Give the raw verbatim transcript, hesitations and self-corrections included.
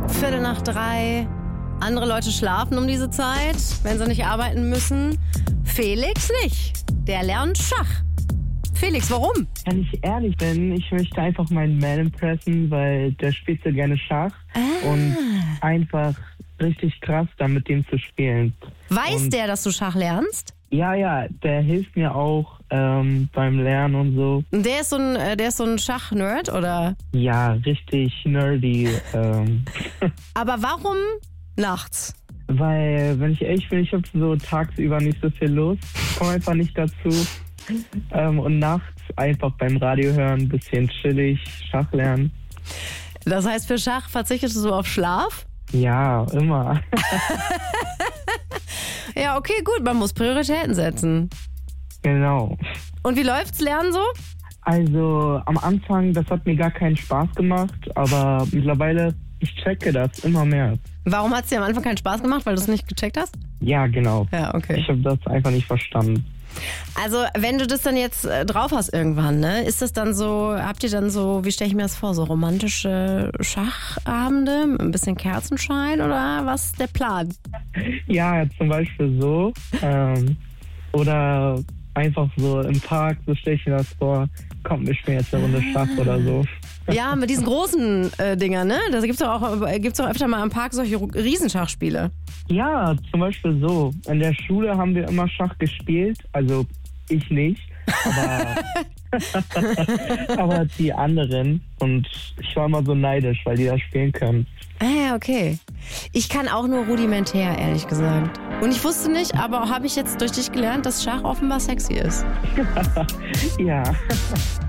Viertel nach drei. Andere Leute schlafen um diese Zeit, wenn sie nicht arbeiten müssen. Felix nicht. Der lernt Schach. Felix, warum? Wenn ich ehrlich bin, ich möchte einfach meinen Man impressen, weil der spielt so gerne Schach. Ah. Und einfach richtig krass, dann mit dem zu spielen. Weiß und der, dass du Schach lernst? Ja, ja, der hilft mir auch ähm, beim Lernen und so. Und der ist so ein, äh, der ist so ein Schach-Nerd, oder? Ja, richtig nerdy. Ähm. Aber warum nachts? Weil, wenn ich ehrlich bin, ich habe so tagsüber nicht so viel Lust. Ich komme einfach nicht dazu. Ähm, und nachts einfach beim Radio hören, ein bisschen chillig, Schach lernen. Das heißt, für Schach verzichtest du so auf Schlaf? Ja, immer. Ja, okay, gut, man muss Prioritäten setzen. Genau. Und wie läuft's Lernen so? Also am Anfang, das hat mir gar keinen Spaß gemacht, aber mittlerweile, ich checke das immer mehr. Warum hat's dir am Anfang keinen Spaß gemacht, weil du es nicht gecheckt hast? Ja, genau. Ja, okay. Ich habe das einfach nicht verstanden. Also, wenn du das dann jetzt äh, drauf hast irgendwann, ne, ist das dann so, habt ihr dann so, wie stelle ich mir das vor, so romantische Schachabende mit ein bisschen Kerzenschein oder was ist der Plan? Ja, zum Beispiel so. Ähm, oder einfach so im Park, so stelle ich mir das vor, kommt, wir spielen jetzt eine Runde Schach oder so. Ja, mit diesen großen äh, Dingern, ne? Da gibt's doch auch, äh, gibt's doch öfter mal im Park solche Riesenschachspiele. Ja, zum Beispiel so. In der Schule haben wir immer Schach gespielt, also ich nicht, aber, aber die anderen. Und ich war immer so neidisch, weil die das spielen können. Ah ja, okay. Ich kann auch nur rudimentär, ehrlich gesagt. Und ich wusste nicht, aber habe ich jetzt durch dich gelernt, dass Schach offenbar sexy ist. Ja.